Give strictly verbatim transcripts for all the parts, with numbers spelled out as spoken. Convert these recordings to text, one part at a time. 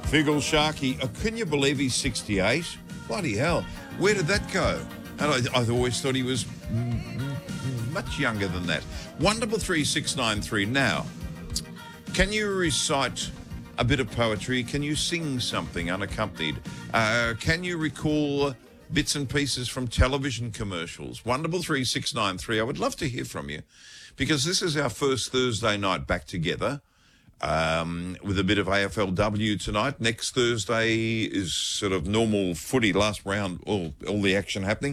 Figgle Sharkey, oh, can you believe he's sixty-eight? Bloody hell. Where did that go? And I, I always thought he was much younger than that. one double three six nine three. Now, can you recite a bit of poetry? Can you sing something unaccompanied? Uh, can you recall bits and pieces from television commercials? one double three six nine three. I would love to hear from you, because this is our first Thursday night back together. Um, with a bit of A F L W tonight. Next Thursday is sort of normal footy, last round, all, all the action happening.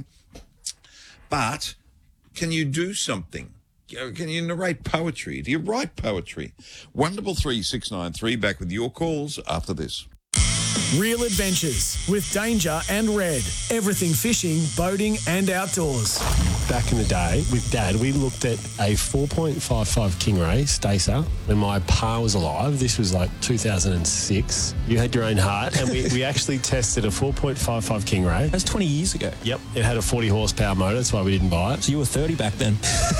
But can you do something? Can you narrate poetry? Do you write poetry? one double three six nine three, back with your calls after this. Real adventures with Danger and Red. Everything fishing, boating and outdoors. Back in the day with Dad, we looked at a four point five five Stingray Stacer when my pa was alive. This was like two thousand six. You had your own heart, and we, we actually tested a four point five five Stingray. That's twenty years ago. Yep. It had a forty horsepower motor. That's why we didn't buy it. So you were thirty back then.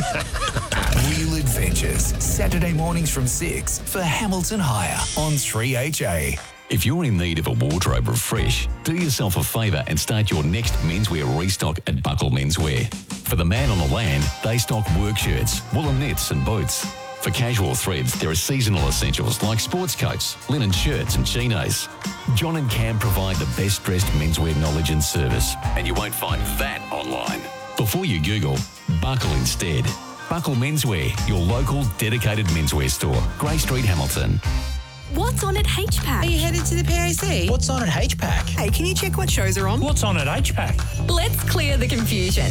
Real Adventures, Saturday mornings from six for Hamilton Hire on three H A. If you're in need of a wardrobe refresh, do yourself a favour and start your next menswear restock at Buckle Menswear. For the man on the land, they stock work shirts, woolen knits and boots. For casual threads, there are seasonal essentials like sports coats, linen shirts and chinos. John and Cam provide the best dressed menswear knowledge and service, and you won't find that online. Before you Google, Buckle instead. Buckle Menswear, your local dedicated menswear store, Grey Street, Hamilton. What's on at H PAC? Are you headed to the P A C? What's on at H PAC? Hey, can you check what shows are on? What's on at H PAC? Let's clear the confusion.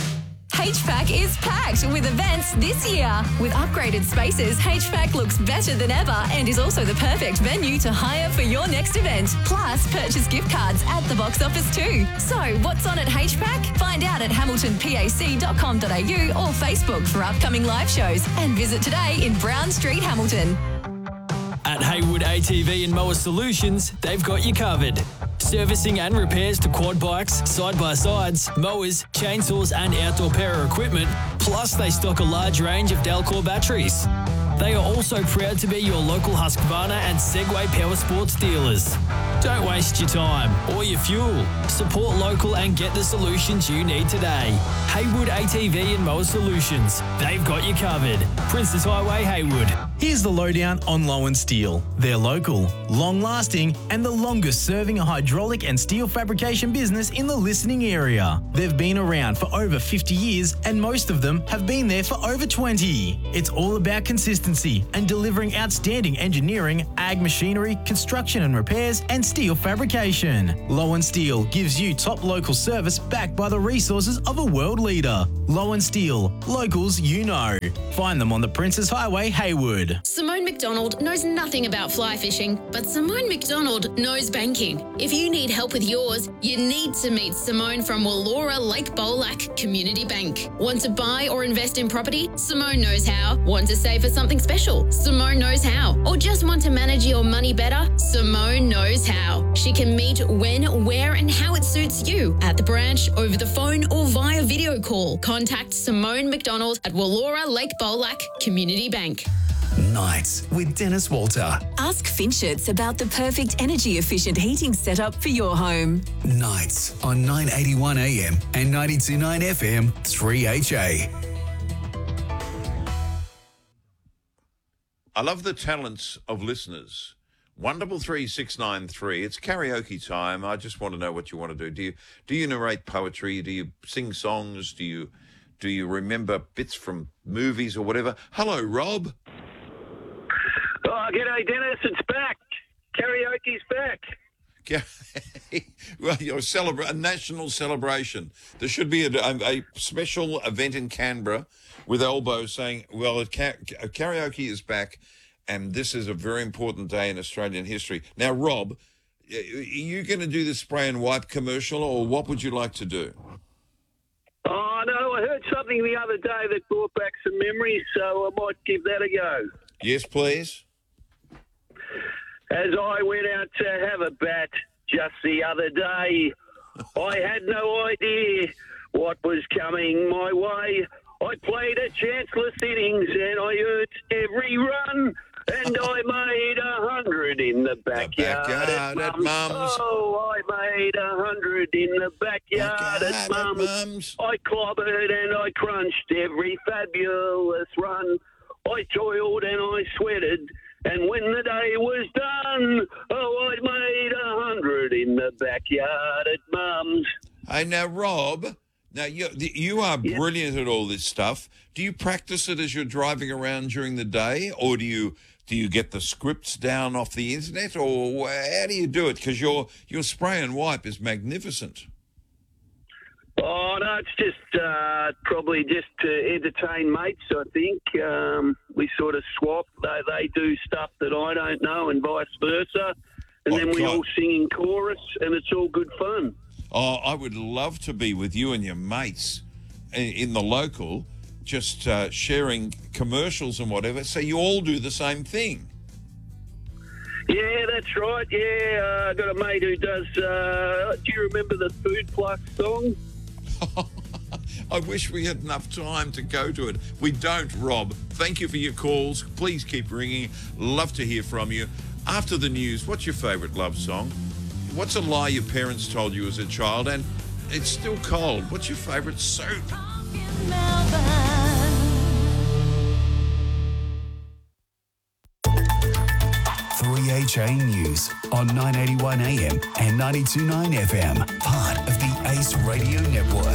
H PAC is packed with events this year. With upgraded spaces, H PAC looks better than ever and is also the perfect venue to hire for your next event. Plus, purchase gift cards at the box office too. So, what's on at H PAC? Find out at hamilton pac dot com dot a u or Facebook for upcoming live shows. And visit today in Brown Street, Hamilton. At Haywood A T V and Mower Solutions, they've got you covered. Servicing and repairs to quad bikes, side-by-sides, mowers, chainsaws and outdoor power equipment. Plus, they stock a large range of Delcor batteries. They are also proud to be your local Husqvarna and Segway Power Sports dealers. Don't waste your time or your fuel. Support local and get the solutions you need today. Haywood A T V and Mower Solutions. They've got you covered. Princes Highway, Haywood. Here's the lowdown on Lowen Steel. They're local, long-lasting, and the longest-serving hydraulic and steel fabrication business in the listening area. They've been around for over fifty years, and most of them have been there for over twenty. It's all about consistency and delivering outstanding engineering, ag machinery, construction and repairs, and steel fabrication. Lowen Steel gives you top local service backed by the resources of a world leader. Lowen Steel, locals you know. Find them on the Princes Highway, Haywood. Simone McDonald knows nothing about fly fishing, but Simone McDonald knows banking. If you need help with yours, you need to meet Simone from Wallora Lake Bolac Community Bank. Want to buy or invest in property? Simone knows how. Want to save for something special? Simone knows how. Or just want to manage your money better? Simone knows how. She can meet when, where and how it suits you. At the branch, over the phone or via video call. Contact Simone McDonald at Wallora Lake Bolac Community Bank. Nights with Dennis Walter. Ask Finchets about the perfect energy-efficient heating setup for your home. Nights on nine eighty-one A M and ninety-two point nine F M, three H A. I love the talents of listeners. one double three six nine three. It's karaoke time. I just want to know what you want to do. Do you do you narrate poetry? Do you sing songs? Do you do you remember bits from movies or whatever? Hello, Rob. Oh, g'day, Dennis. It's back. Karaoke's back. Well, you're celebra- a national celebration. There should be a, a, a special event in Canberra with Elbow saying, well, it ca- karaoke is back, and this is a very important day in Australian history. Now, Rob, are you going to do the spray and wipe commercial, or what would you like to do? Oh, no, I heard something the other day that brought back some memories, so I might give that a go. Yes, please. As I went out to have a bat just the other day, I had no idea what was coming my way. I played a chanceless innings and I earned every run, and I made a hundred in the backyard, backyard at at Mum's. Mum's. Oh, I made a hundred in the backyard, Backyard at at Mum's. Mum's. I clobbered and I crunched every fabulous run. I toiled and I sweated, and when the day was done, oh, I made a hundred in the backyard at Mum's. Hey, now, Rob, now you you are Yeah. brilliant at all this stuff. Do you practice it as you're driving around during the day, or do you do you get the scripts down off the internet, or how do you do it? Because your your spray and wipe is magnificent. Oh, no, it's just uh, probably just to entertain mates, I think. Um, we sort of swap. They, they do stuff that I don't know and vice versa. And Oh, then we God. all sing in chorus, and it's all good fun. Oh, I would love to be with you and your mates in, in the local, just uh, sharing commercials and whatever, so you all do the same thing. Yeah, that's right. Yeah, uh, I got a mate who does. Uh, do you remember the Food Plus song? I wish we had enough time to go to it. We don't, Rob. Thank you for your calls. Please keep ringing. Love to hear from you. After the news, what's your favourite love song? What's a lie your parents told you as a child? And it's still cold. What's your favourite soup? three H A News on nine eighty-one A M and ninety-two point nine F M, part of the Ace Radio Network.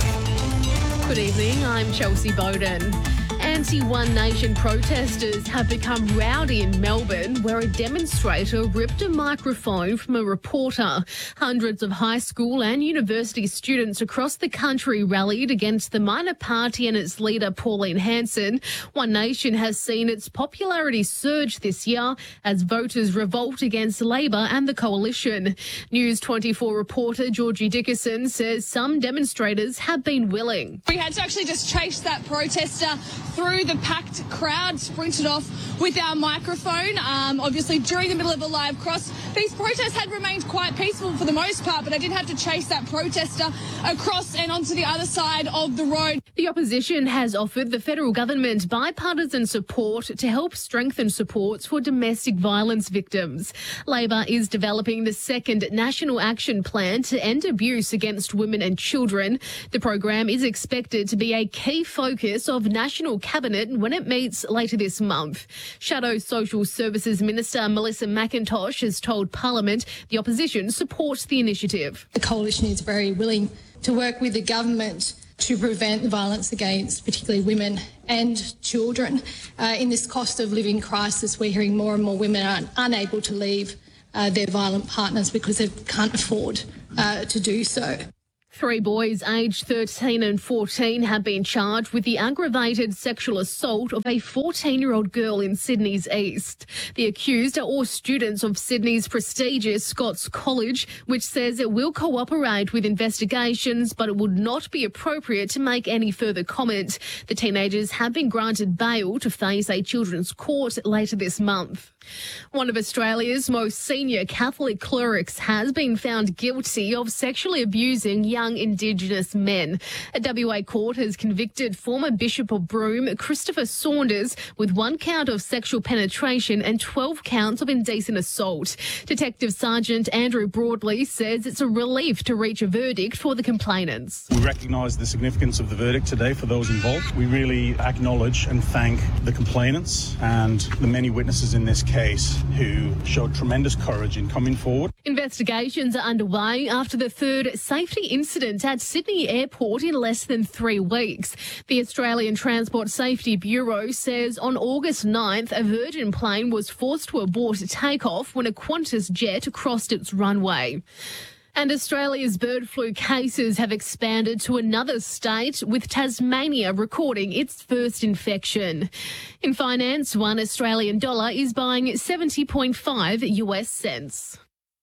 Good evening, I'm Chelsea Bowden. Anti-One Nation protesters have become rowdy in Melbourne, where a demonstrator ripped a microphone from a reporter. Hundreds of high school and university students across the country rallied against the minor party and its leader, Pauline Hanson. One Nation has seen its popularity surge this year as voters revolt against Labor and the coalition. News twenty-four reporter Georgie Dickerson says some demonstrators have been willing. We had to actually just chase that protester through the packed crowd, sprinted off with our microphone, um, obviously during the middle of a live cross. These protests had remained quite peaceful for the most part, but I did have to chase that protester across and onto the other side of the road. The opposition has offered the federal government bipartisan support to help strengthen supports for domestic violence victims. Labor is developing the second National Action Plan to end abuse against women and children. The program is expected to be a key focus of National Cabinet when it meets later this month. Shadow Social Services Minister Melissa McIntosh has told Parliament the opposition supports the initiative. The coalition is very willing to work with the government to prevent the violence against particularly women and children. Uh, in this cost of living crisis, we're hearing more and more women are unable to leave uh, their violent partners because they can't afford uh, to do so. Three boys aged thirteen and fourteen have been charged with the aggravated sexual assault of a fourteen-year-old girl in Sydney's East. The accused are all students of Sydney's prestigious Scots College, which says it will cooperate with investigations, but it would not be appropriate to make any further comment. The teenagers have been granted bail to face a children's court later this month. One of Australia's most senior Catholic clerics has been found guilty of sexually abusing young Indigenous men. A W A court has convicted former Bishop of Broome, Christopher Saunders, with one count of sexual penetration and twelve counts of indecent assault. Detective Sergeant Andrew Broadley says it's a relief to reach a verdict for the complainants. We recognise the significance of the verdict today for those involved. We really acknowledge and thank the complainants and the many witnesses in this case who showed tremendous courage in coming forward. Investigations are underway after the third safety incident at Sydney Airport in less than three weeks. The Australian Transport Safety Bureau says on August ninth, a Virgin plane was forced to abort takeoff when a Qantas jet crossed its runway. And Australia's bird flu cases have expanded to another state, with Tasmania recording its first infection. In finance, one Australian dollar is buying seventy point five U S cents.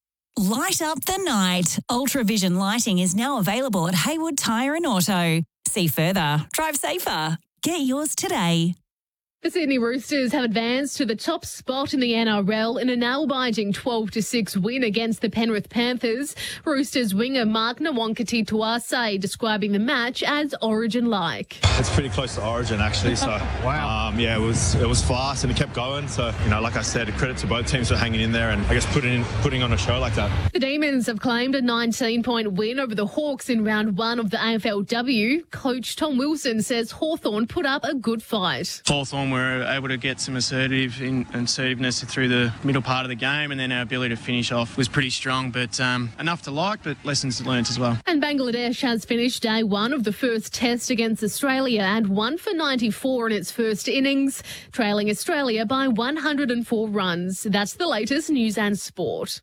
Light up the night. Ultravision lighting is now available at Haywood Tyre and Auto. See further. Drive safer. Get yours today. The Sydney Roosters have advanced to the top spot in the N R L in a nail-biting twelve to six win against the Penrith Panthers. Roosters winger Mark Nwankati Tuase describing the match as Origin-like. It's pretty close to Origin, actually. So, wow. Um, yeah, it was it was fast and it kept going. So, you know, like I said, a credit to both teams for hanging in there and I guess putting in, putting on a show like that. The Demons have claimed a nineteen-point win over the Hawks in round one of the A F L W. Coach Tom Wilson says Hawthorn put up a good fight. Hawthorn were able to get some assertive in, assertiveness through the middle part of the game, and then our ability to finish off was pretty strong, but um, enough to like, but lessons learnt as well. And Bangladesh has finished day one of the first test against Australia and won for ninety-four in its first innings, trailing Australia by one hundred four runs. That's the latest news and sport.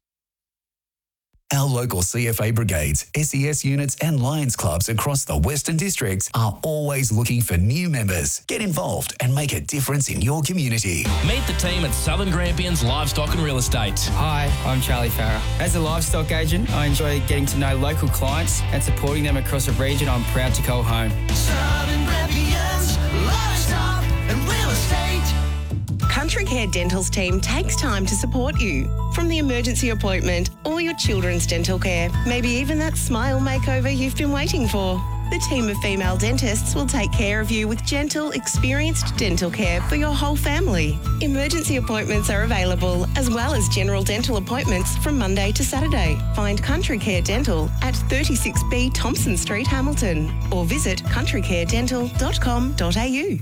Our local C F A brigades, S E S units and Lions clubs across the Western Districts are always looking for new members. Get involved and make a difference in your community. Meet the team at Southern Grampians Livestock and Real Estate. Hi, I'm Charlie Farrer. As a livestock agent, I enjoy getting to know local clients and supporting them across a region I'm proud to call home. Southern Grampians Livestock and Real Estate. Country Care Dental's team takes time to support you. From the emergency appointment or your children's dental care, maybe even that smile makeover you've been waiting for. The team of female dentists will take care of you with gentle, experienced dental care for your whole family. Emergency appointments are available, as well as general dental appointments from Monday to Saturday. Find Country Care Dental at thirty-six B Thompson Street, Hamilton, or visit country care dental dot com dot a u.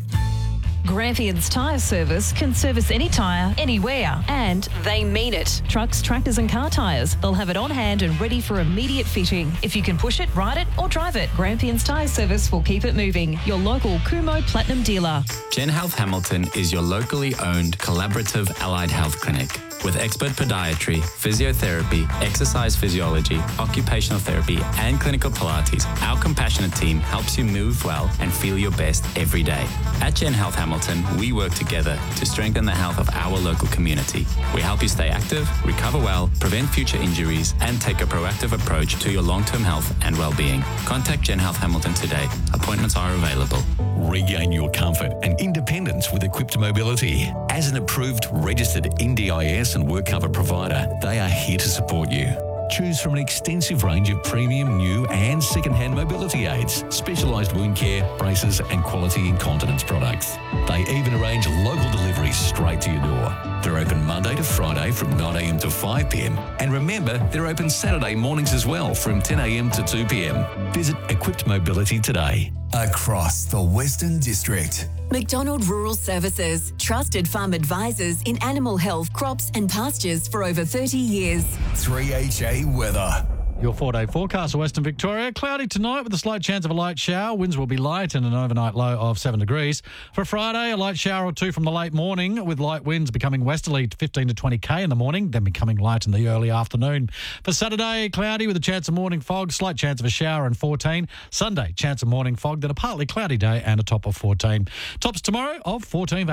Grampians Tyre Service can service any tyre, anywhere, and they mean it. Trucks, tractors and car tyres. They'll have it on hand and ready for immediate fitting. If you can push it, ride it or drive it, Grampians Tyre Service will keep it moving. Your local Kumo Platinum dealer. Gen Health Hamilton is your locally owned collaborative allied health clinic. With expert podiatry, physiotherapy, exercise physiology, occupational therapy, and clinical Pilates, our compassionate team helps you move well and feel your best every day. At Gen Health Hamilton, we work together to strengthen the health of our local community. We help you stay active, recover well, prevent future injuries, and take a proactive approach to your long-term health and well-being. Contact Gen Health Hamilton today. Appointments are available. Regain your comfort and independence with Equipped Mobility. As an approved, registered N D I S and work cover provider, they are here to support you. Choose from an extensive range of premium, new and second-hand mobility aids, specialised wound care, braces and quality incontinence products. They even arrange local deliveries straight to your door. They're open Monday to Friday from nine a m to five p m. And remember, they're open Saturday mornings as well from ten a m to two p m. Visit Equipped Mobility today. Across the Western District. McDonald Rural Services, trusted farm advisors in animal health, crops and pastures for over thirty years. three H A weather. Your four-day forecast for Western Victoria. Cloudy tonight with a slight chance of a light shower. Winds will be light and an overnight low of seven degrees. For Friday, a light shower or two from the late morning with light winds becoming westerly to fifteen to twenty k in the morning, then becoming light in the early afternoon. For Saturday, cloudy with a chance of morning fog, slight chance of a shower and fourteen. Sunday, chance of morning fog, then a partly cloudy day and a top of fourteen. Tops tomorrow of fourteen.